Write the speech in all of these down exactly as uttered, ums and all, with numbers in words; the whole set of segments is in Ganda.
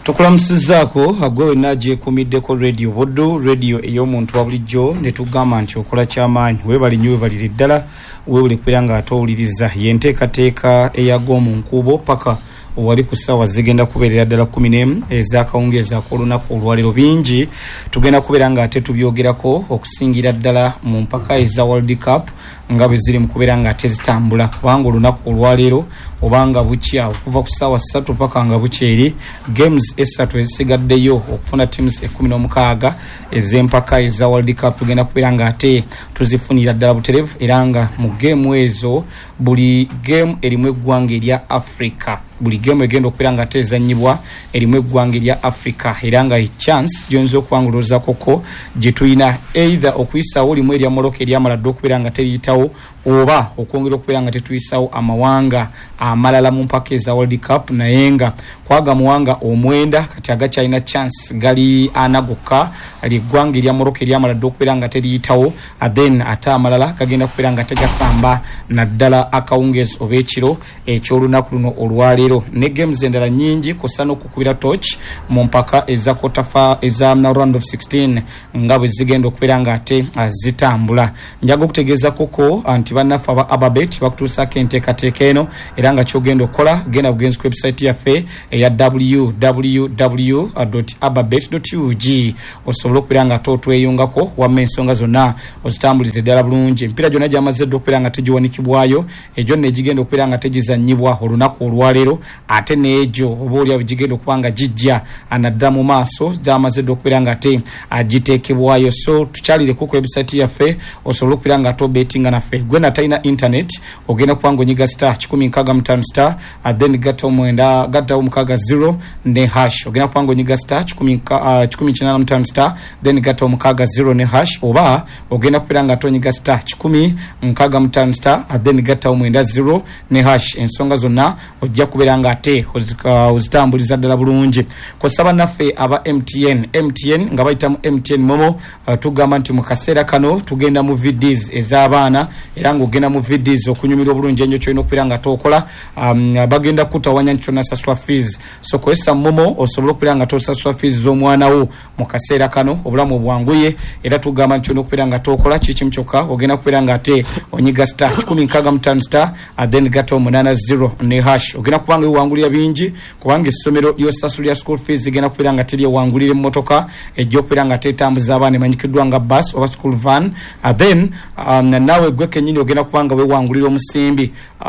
Tukulamusizaako agwewe naje kumiddeko radio Voddo radio ey'omuntu wa bulijjo ne tugamba nti okola ky'amaanyi weebali nnyo weebalire ddala weewule kubeera nga atowuliriza y'enteekateeka eyag'omu nkuubo paka wali ku ssaawa zigenda kubeerera ddala kumi n'emu ez'akawungeezi ak'olunaku olwaleero bingi tugenda kubeera nga ate tubyogerako okusingira ddala mu mpaka eza World Cup nga bwe ziri mu kubeera nga ate zitambula kubanga olunaku olwaleero obanga bukya okuva ku ssaawa ssatu paka nga bukyeri games essatu ezisigaddeyo okufuna teams ekkumi n'omukaaga ez'empaka eza World Cup tugenda kubeera nga ate tuzifunira ddala buterevu era nga mu geemu ezo buli geemu erimu eggwanga erya Africa buli geemu egenda okubeera nga ate ezannyibwa erimu eggwanga erya Africa era nga chance gyonza okuwangulooza koko gye tulina either okuyisawo limu erya Morocco eryamala dde okubeera nga teriyitawo oba okwongera okubeera nga tetuyisawo amawanga amalala mu mpaka eza World Cup naye nga kwaga muwanga omwenda kati agakyalina chance gali ana gokka liggwanga erya Morocco eryamala dde okubeera nga teriyitawo then ate amalala gagenda kubeera nga tegasamba naddala akawungeezi oba ekiro eky'olunaku luno olwaleero ne games endala nnyingi kosa n'okukubira torch mu mpaka eza kotafa eza round of sixteen nga bwe zigenda okubeera nga ate zitambula njaga okutegeeza koko anti bannaffe aba Ababet bakutuusaako enteekateeka eno era nga kyogenda okukola genda bugenzi ku website yaffe eya w w w dot ababet dot u g osobola okubeera nga totweyungako wamma ensonga zonna ozitambulize ddala bulungi empiira gyonna gyamaze dde okubeera nga tegiwanikibwayo egyo nno egigenda okubeera nga tegizannyibwa olunaku olwaleero ate n'egyo oba olyawo gigenda okuba nga gijja anaddala mu maaso gyamaze dde okubeera nga ate agiteekebwayo so tukyalireko ku website yaffe osobola okubeera nga tobetinga naffe gwe natalina internet ogenda kuba ng'onyiga star kikumi nkaaga mutaano star then gatta omwenda gatta omukaaga zero ne hash ogenda kuba ng'onyiga star kikumi kinaana mutaano star then gatta omukaaga zero ne hash oba ogenda kubeera nga tonyiga star kikumi nkaaga mutaano star then gatta omwenda zero ne hash ensonga zonna ojja kubeera nga ate ozitambuliza ddala bulungi kosa bannaffe aba M T N M T N nga bayitamu M T N momo tugamba nti mu kaseera kano tugenda mu vidios ez'abaana era ng'ogenda mu vidios okunyumira obulungi ennyo kyolina okubeera nga tookola um, bagenda kutawanya nti tonasasula fees so kozesa momo osobola okubeera nga tosasula fees z'omwana wo mu kaseera kano obulamu obwanguye era tugamba nti kyolina okubeera nga tookola kikimu kyokka ogenda kubeera nga ate onyiga star kikumi nkaaga mutaano star then gatta omunaana zero ne hash ogenda kubanga ewangulira bingi kubanga essomero ly'osasulira school fees igenda kubeera nga teryewangulira emmotoka ejja okubeera nga teetambuza abaana emanyikiddwa nga bus oba school van uh, then um, naawe gwe kennyini ogenda kubanga weewangulira omusimbi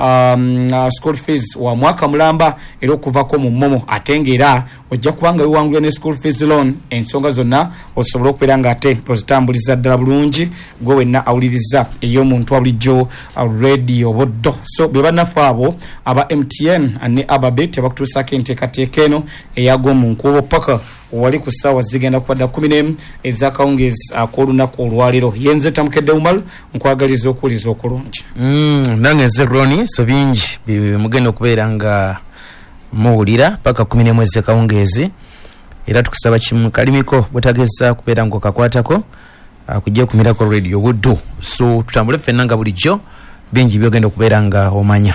um, uh, school fees wa mwaka mulamba era okuvako mu momo ate ng'era ojja kubanga weewangulira ne school fees loan ensonga zonna osobola okubeera nga ate ozitambuliza ddala bulungi gwe wenna awuliriza ey'omuntu wa bulijjo uh, radio Voddo so be bannaffe abo aba M T N ne Ababet bakutuusaako enteekateeka eno eyag'omu nkuubo paka wali ku ssaawa zigenda kubadda kumi n'emu ez'akawungeezi ak'olunaku olwaleero yenze tamukedde umal nkwagaliza okuwuliza okulungi mm, nange nze Roni so bingi mugenda okubeera nga muwulira paka kumi n'emu ez'akawungeezi era tukusaba kimu kalimiko bwetageza kubeera ng'okakwatako kujja ku Miracle Radio Voddo so tutambule ffenna nga bulijjo bingi byogenda okubeera nga omanya.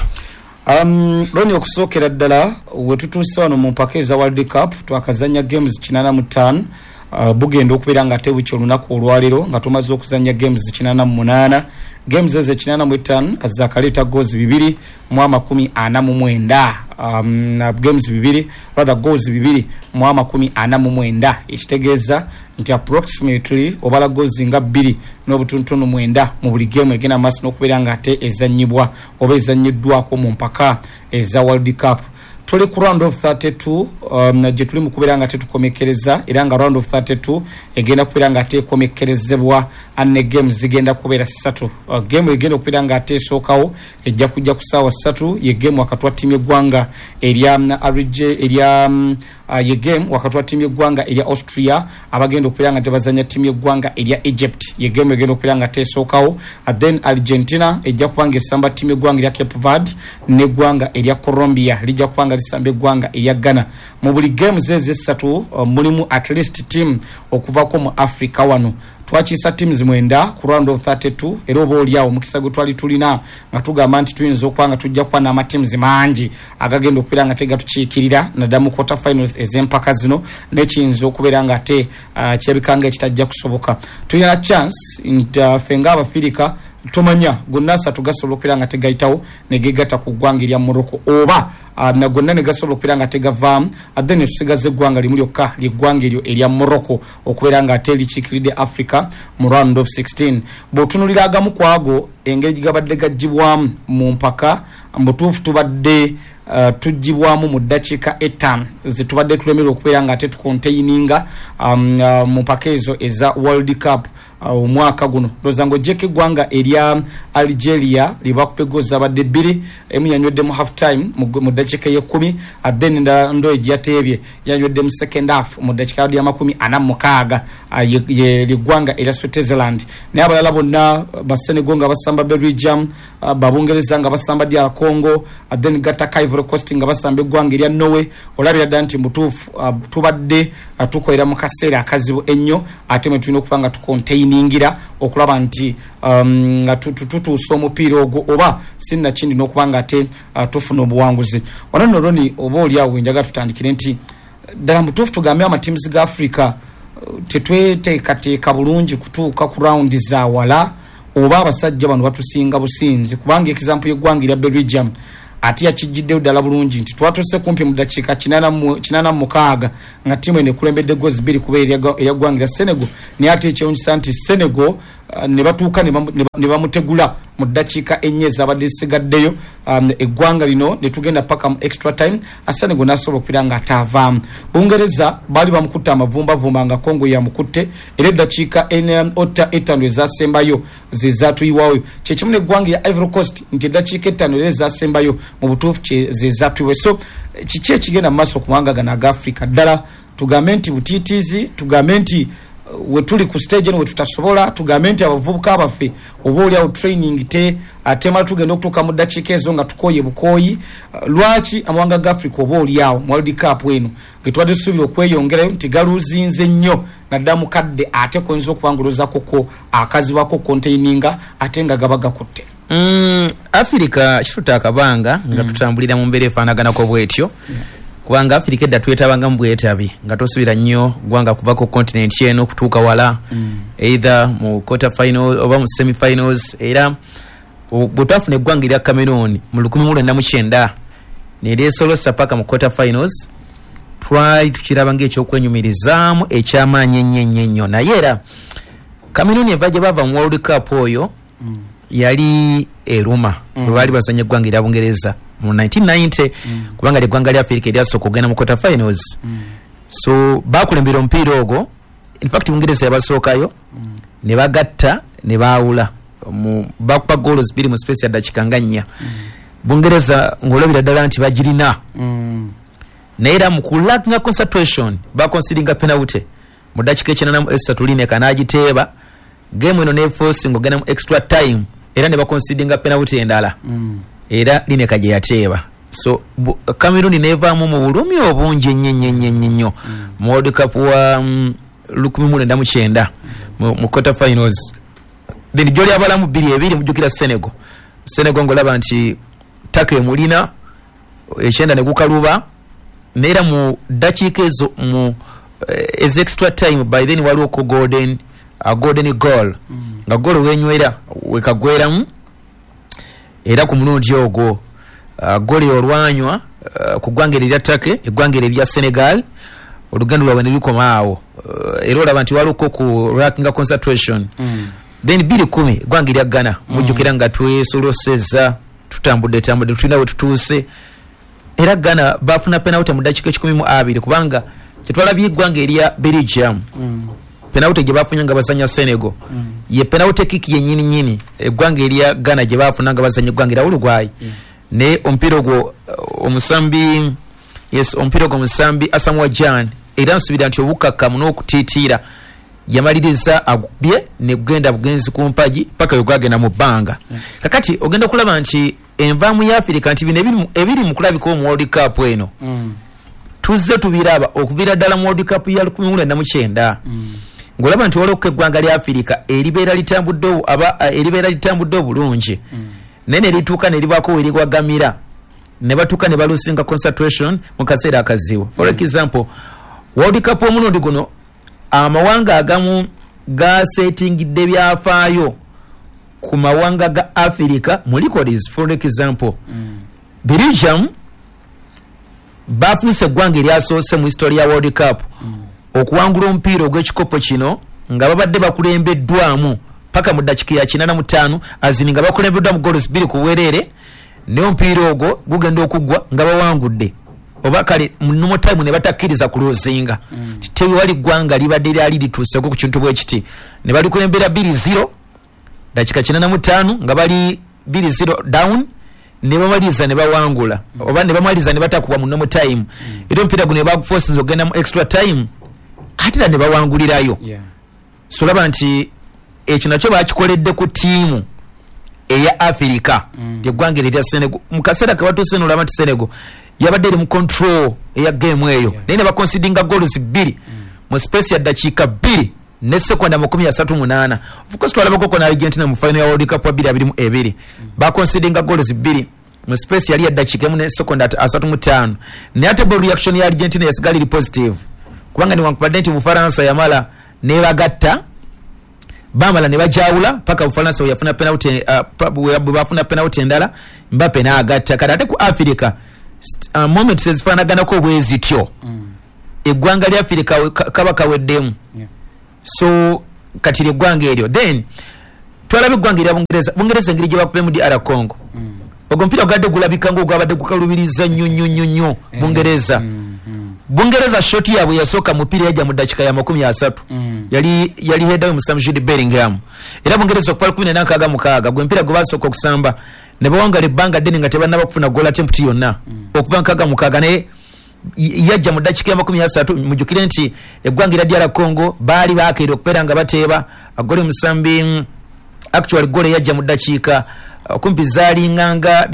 Um, Roni okusookera ddala we tutuuse wano mu mpaka eza World Cup twakazanya games kinaana mu ttaano uh, bugenda okubeera nga ate bukya olunaku olwaleero nga tumaze okuzanya games kinaana mu munaana games ezo kinaana mu ttaano zaakaleeta goals bibiri mu amakumi ana mu mwenda um, games bibiri rather goals bibiri mu amakumi ana mu mwenda ekitegeeza nti approximately obala goals nga bbiri n'obutonotono mwenda mu buli game egenda maaso n'okubeera nga ate ezannyibwa oba ezannyiddwako mu mpaka eza World Cup tuli ku round of thirty-two um, gye tuli mu kubeera nga tetukomekereza era nga round of thirty-two egenda kubeera nga tekomekerezebwa anne games zigenda kubeera ssatu uh, game egenda okubeera nga ate esookawo ejja kujja ku ssaawa ssatu ye game wakati wa ttiimu eggwanga erya R J erya um, uh, ye game wakati wa ttiimu eggwanga erya Austria abagenda okubeera nga tebazanya ttiimu eggwanga erya Egypt ye game egenda okubeera nga teesookawo uh, then Argentina ejja kubanga esamba ttiimu eggwanga erya Cape Verde n'eggwanga erya Colombia lijja kubanga lisamba eggwanga erya Ghana mu buli games ezo essatu uh, mulimu at least team okuvako mu Africa wano twakisa teams mwenda ku round of thirty-two era obo oliawo mukisa gwe twali tulina nga tugamba nti tuyinza okwanga tujja kuba n'ama teams mangi agagenda okubeera nga tega tukiikirira naddamu quarter finals ez'empaka zino n'ekiyinza okubeera nga ate uh, kirabikanga ekitajja kusoboka. Tulina chance nti uh, ffe ng'Abafirika tumanya gonna asatu gasobola okubeera nga tegayitawo ne gegatta ku ggwanga erya Morocco oba uh, na gonna ne gasobola okubeera nga tegavaamu ate ne tusigaza eggwanga limu lyokka ly'eggwanga eryo erya Morocco okubeera nga ate likiikiridde Africa mu round of sixteen. Bw'otunulira agamu ku ago engeri gigabadde gaggyibwamu mu mpaka mbutuufu tubadde Uh, tujjibwamu mu ddakiika ettaano zetubadde tulemerwa okubeera nga ate tukonteininga um, uh, mu mpaka ezo eza World Cup omwaka uh, guno ndowooza ng'oggyeko eggwanga erya Algeria libakupa eggoozi abadde bbiri emu yanywedde mu half time mu ddakiika y'ekkumi then endala ndo egyateebye yanywedde mu second half mu ddakiika ya makumi ana mu mukaaga uh, ye liggwanga erya Switzerland naye abalala bonna basenego nga basamba Belgium uh, babungereza nga basamba D R Congo uh, then gata Ivory Coast nga basamba eggwanga erya Norway olabira ddala nti mutuufu uh, tubadde uh, tukolera mu kaseera akazibu ennyo ate mwe tulina okuba nga tukonteiningira okulaba nti um, tutuusa omupiira ogwo oba sinnakindi n'okuba nga ate uh, tufuna obuwanguzi. Wano nno Roni oba oliawo enjaga tutandikire nti ddala mutuufu tugambe amatiimuzi ga Africa uh, tetweteekateeka bulungi kutuuka ku rawundi za wala oba abasajja bano batusinga businzi kubanga example y'eggwanga erya Belgium ati yakijjiddeyo ddala bulungi nti twatuse kumpi mu ddakiika kinaana mu mukaaga nga ttiimu eno ekulembedde goozi bbiri kubeera erya ggwanga erya Senegal naye ate ekyewuunyisa nti Senegal uh, ne batuuka ne bamutegula mu ddakiika ennya ezabadde zisigaddeyo um, eggwanga lino ne tugenda paka mu extra time Senegal n'asobola okubeera nga ataavaamu. Bungereza baali bamukutte amavumbavumba nga Congo yamukutte era eddakiika ota ettaano ezasembayo ze zaatuyiwayo kyekimu n'eggwanga ya Ivory Coast nti eddakiika ettaano era ezasembayo mu butuufu ze zaatuyiwe. So kiki ekigenda mu maaso ku mawanga gano aga Africa ddala tugambe nti butiitiizi tugambe nti uh, we tuli ku stage eno we tutasobola tugambe nti abavubuka abaffe oba oliawo training te atemala tugenda okutuuka mu ddakiika ezo nga tukooye bukooyi uh, lwaki amawanga ga Africa oba oliawo mu World Cup eno ge tubadde tusuubira okweyongerayo nti galuuzinze nnyo naddala mukadde ate koyinza okubangulozakoko akazibwako containinga ate nga gaba gakutte. Mm, Africa kifuta akabanga nga mm. tutambulira mu mbeera efaanaganako bwetyo yeah. Kubanga Africa edda twetabanga mu bwetabi nga tosubira nnyo gwanga kuva ku continent eno kutuuka wala mm. either mu quarter final oba mu semi finals era bwetwafuna eggwanga erya Cameroon mu lukumi mu lwenda mu kyenda neryesolosa paka mu quarter finals twali tukiraba ng'ekyokwenyumirizaamu ekyamaanyi ennyo ennyo ennyo naye era Cameroon eva gye bava mu World Cup oyo mm. yali eruma mm. bali bazanya eggwanga erya Bungereza mu nineteen ninety mm. kubanga eggwanga lya Africa eryasooka okugenda mu quarter finals mm. so bakulembera omupiira ogwo in fact Bungereza yabasookayo mm. ne bagatta ne baawula mu bakupa goals bbiri mu space ya ddakiika nga nnya mm. Bungereza ng'olabira ddala nti bagirina mm. naye era mu kulakinga concentration bakonsidinga penalty mu ddakiika ekinaana mu esatu Lineker n'agiteeba game eno neforce ng'ogenda mu extra time era ne bakonsidinga penalty endala mm. era Lineker gye yateeba so Cameroon nevaamu mu bulumi obungi ennyo ennyo ennyo ennyo mu World Cup wa um, lukumi mu lwenda mu kyenda mu quarter finals then gyoli abalamu bbiri ebiri mujjukira Senegal Senegal ng'olaba nti taka emulina ekyenda ne gukaluba neera mu ddakiika ezo mu uh, ez extra time by then waliwo ko golden a golden goal mm. nga goal wenywera wekagweramu era ku mulundi ogwo uh, goal olwanywa uh, ku ggwanga erya Take eggwanga erya Senegal olugendo lwabwe ne lukomaawo uh, era olaba nti waliwo ku ranking concentration mm. then biri kumi eggwanga erya Ghana mm. mujjukira nga twesoloseza tutambudde tambudde tulina we tutuuse era Ghana bafuna penalty mu ddakiika ekikumi mu abiri kubanga tetwalabye eggwanga erya Belgium mm. penalty gye bafunye nga bazanya Senegal mm. ye penalty kick yennyini nyini eggwanga erya Ghana gye bafuna nga bazanya eggwanga erya Uruguay yeah. ne omupiira ogwo omusambi yes omupiira ogwo omusambi Asamoah Gyan era nsubira nti obukakamu n'okutiitiira yamaliriza agubye ne genda bugenzi ku mpagi paka yogagenda mu bbanga yeah. kakati ogenda kulaba nti envaamu ya Africa nti bino ebiri mu kulabika mu World Cup eno mm. tuzze tubiraba okuvira ddala mu World Cup ya lukumi mu lwenda mu kyenda mm. ngolaba nti waliwo eggwanga lya Afirika eribeera litambudde aba eribeera litambudde obulungi mm. nene lituuka ne libaako we ligwagamira ne batuuka ne balusinga concentration mu kaseera akazibu mm. for example World Cup omulundi guno amawanga agamu gasetingidde byafaayo ku mawanga ga Afirika mu records for example mm. Belgium bafuuse eggwanga eryasoose mu history ya World Cup mm. okuwangula omupiira ogw'ekikopo kino nga babadde bakulembeddwamu paka mu ddakiika ya kinaana mu ttaano azini nga bakulembeddwa mu goals bbiri ku bwereere ne omupiira ogwo gugenda okuggwa nga bawangudde oba kale munomo time ne batakkiriza kuloozinga mm. tewali ggwanga libadde lyali lituuseko ku kintu bwe kiti ne balikulembera bbiri zero ddakiika kinaana mu ttaano nga bali bbiri zero down ne bamaliza ne bawangula mm. oba ne bamaliza ne batakubwa munomo time mm. era omupiira guno baguforsinza okugenda mu extra time ate ne bawangulirayo yeah. so laba nti ekyo nakyo bakikoledde ku tiimu eya Afirika mm. eggwanga erya Senegal mu kaseera ke batuuse n'olaba nti Senegal yabadde eri mu control eya game eyo naye ne baconsidinga goals bbiri mu space ya ddakiika bbiri ne sekonda makumi asatu mu munaana of course twalabako ko na Argentina mu final ya World Cup wa bbiri abiri mu ebiri baconsidinga goals bbiri mu space yali ya ddakiika emu ne sekonda asatu mu ttaano ne ate ball reaction ya Argentina yasigaliri positive kubanga ne wankubadde nti Bufaransa yamala ne bagatta bamala ne bajawula paka Bufaransa yafuna penalty uh, bafuna penalty endala Mbappe na agatta kati ate ku Afirika uh, moment sezifaanaganako bwezityo mm. eggwanga lya Afirika kaba kaweddemu yeah. so kati eggwanga eryo then twalaba eggwanga erya Bungereza Bungereza engeri gye bakube mu D R Congo mm. ogwo mpira gwadde gulabika ng'ogwabadde gukalubiriza nnyo nnyo nnyo nnyo Bungereza mm. Bungereza shot yabwe yasooka mupiira yajja mu ddakiika ya makumi asatu mm. yali yali header mu Sam Jude Bellingham era Bungereza okuva kumi na nkaaga mukaaga gwe mpira gwe basooka okusamba ne bawangala ebbanga ddene nga tebannaba kufuna goal attempt yonna mm. okuva nkaaga mukaaga naye yajja mu ddakiika ya makumi asatu mujjukire nti eggwanga erya D R Congo baali baakeera okubeera nga bateeba agole musambi actually goal yajja mu ddakiika okumpi zaalinganga